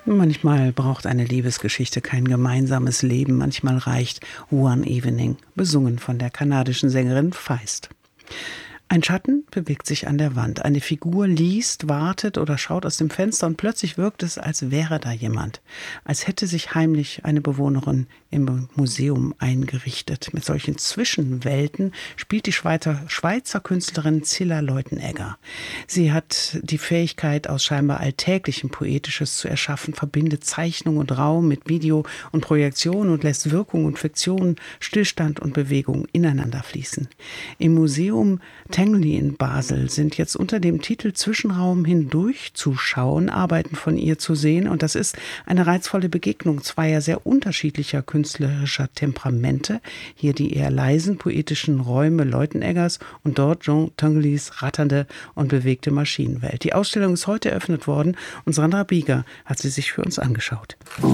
Manchmal braucht eine Liebesgeschichte kein gemeinsames Leben, manchmal reicht One Evening, besungen von der kanadischen Sängerin Feist. Ein Schatten bewegt sich an der Wand. Eine Figur liest, wartet oder schaut aus dem Fenster und plötzlich wirkt es, als wäre da jemand. Als hätte sich heimlich eine Bewohnerin im Museum eingerichtet. Mit solchen Zwischenwelten spielt die Schweizer Künstlerin Cilla Leutenegger. Sie hat die Fähigkeit, aus scheinbar Alltäglichem Poetisches zu erschaffen, verbindet Zeichnung und Raum mit Video und Projektion und lässt Wirkung und Fiktion, Stillstand und Bewegung ineinander fließen. Im Museum Tinguely in Basel sind jetzt unter dem Titel Zwischenraum hindurchzuschauen, Arbeiten von ihr zu sehen. Und das ist eine reizvolle Begegnung zweier sehr unterschiedlicher künstlerischer Temperamente. Hier die eher leisen poetischen Räume Leuteneggers und dort Jean Tinguelys ratternde und bewegte Maschinenwelt. Die Ausstellung ist heute eröffnet worden und Sandra Bieger hat sie sich für uns angeschaut.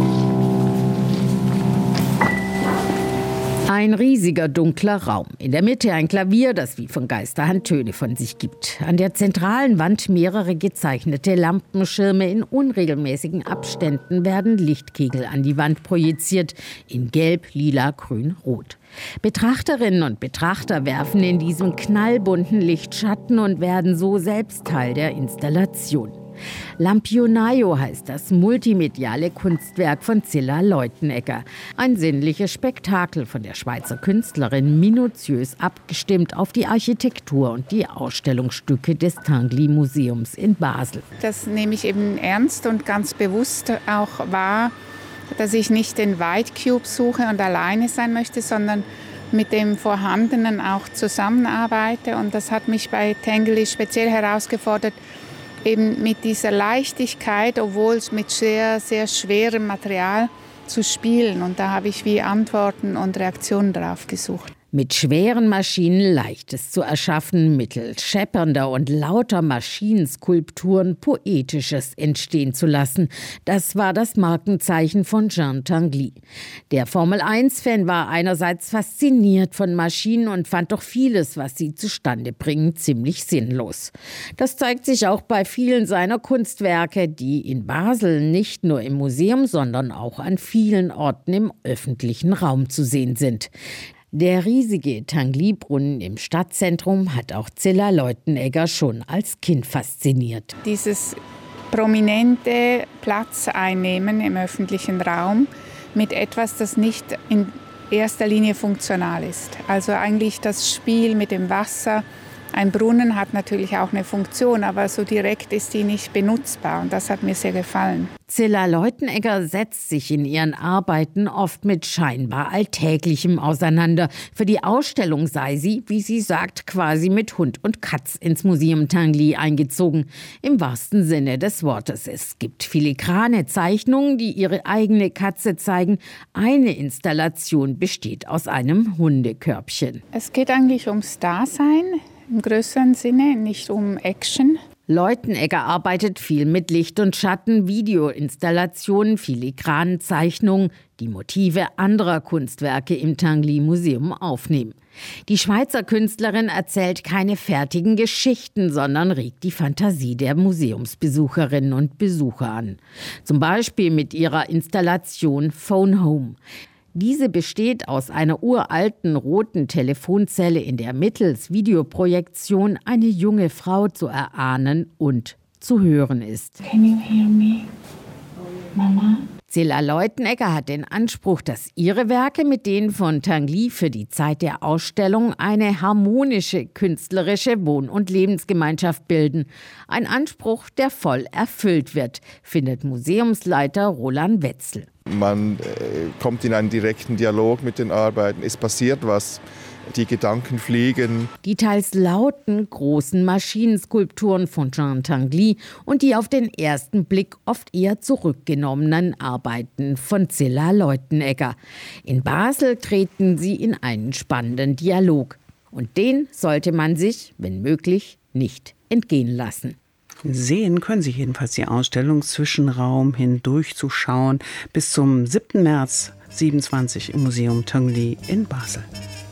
Ein riesiger, dunkler Raum. In der Mitte ein Klavier, das wie von Geisterhand Töne von sich gibt. An der zentralen Wand mehrere gezeichnete Lampenschirme. In unregelmäßigen Abständen werden Lichtkegel an die Wand projiziert. In Gelb, Lila, Grün, Rot. Betrachterinnen und Betrachter werfen in diesem knallbunten Licht Schatten und werden so selbst Teil der Installation. Lampionaio heißt das multimediale Kunstwerk von Cilla Leutenegger. Ein sinnliches Spektakel von der Schweizer Künstlerin, minutiös abgestimmt auf die Architektur und die Ausstellungsstücke des Tinguely Museums in Basel. Das nehme ich eben ernst und ganz bewusst auch wahr, dass ich nicht den White Cube suche und alleine sein möchte, sondern mit dem Vorhandenen auch zusammenarbeite. Und das hat mich bei Tinguely speziell herausgefordert, eben mit dieser Leichtigkeit, obwohl es mit sehr, sehr schwerem Material zu spielen. Und da habe ich wie Antworten und Reaktionen drauf gesucht. Mit schweren Maschinen Leichtes zu erschaffen, mittels scheppernder und lauter Maschinenskulpturen Poetisches entstehen zu lassen. Das war das Markenzeichen von Jean Tinguely. Der Formel-1-Fan war einerseits fasziniert von Maschinen und fand doch vieles, was sie zustande bringen, ziemlich sinnlos. Das zeigt sich auch bei vielen seiner Kunstwerke, die in Basel nicht nur im Museum, sondern auch an vielen Orten im öffentlichen Raum zu sehen sind. Der riesige Tinguely-Brunnen im Stadtzentrum hat auch Cilla Leutenegger schon als Kind fasziniert. Dieses prominente Platz einnehmen im öffentlichen Raum mit etwas, das nicht in erster Linie funktional ist. Also eigentlich das Spiel mit dem Wasser. Ein Brunnen hat natürlich auch eine Funktion, aber so direkt ist die nicht benutzbar und das hat mir sehr gefallen. Cilla Leutenegger setzt sich in ihren Arbeiten oft mit scheinbar Alltäglichem auseinander. Für die Ausstellung sei sie, wie sie sagt, quasi mit Hund und Katz ins Museum Tinguely eingezogen. Im wahrsten Sinne des Wortes. Es gibt filigrane Zeichnungen, die ihre eigene Katze zeigen. Eine Installation besteht aus einem Hundekörbchen. Es geht eigentlich ums Dasein. Im größeren Sinne, nicht um Action. Leutenegger arbeitet viel mit Licht und Schatten, Videoinstallationen, filigranen Zeichnungen, die Motive anderer Kunstwerke im Tinguely Museum aufnehmen. Die Schweizer Künstlerin erzählt keine fertigen Geschichten, sondern regt die Fantasie der Museumsbesucherinnen und Besucher an. Zum Beispiel mit ihrer Installation Phone Home. Diese besteht aus einer uralten roten Telefonzelle, in der mittels Videoprojektion eine junge Frau zu erahnen und zu hören ist. Can you hear me, Mama? Cilla Leutenegger hat den Anspruch, dass ihre Werke mit denen von Tinguely für die Zeit der Ausstellung eine harmonische künstlerische Wohn- und Lebensgemeinschaft bilden. Ein Anspruch, der voll erfüllt wird, findet Museumsleiter Roland Wetzel. Man kommt in einen direkten Dialog mit den Arbeiten, es passiert was, die Gedanken fliegen. Die teils lauten, großen Maschinenskulpturen von Jean Tinguely und die auf den ersten Blick oft eher zurückgenommenen Arbeiten von Cilla Leutenegger. In Basel treten sie in einen spannenden Dialog. Und den sollte man sich, wenn möglich, nicht entgehen lassen. Sehen können Sie jedenfalls die Ausstellung Zwischenraum hindurchzuschauen bis zum 7. März 27 im Museum Tinguely in Basel.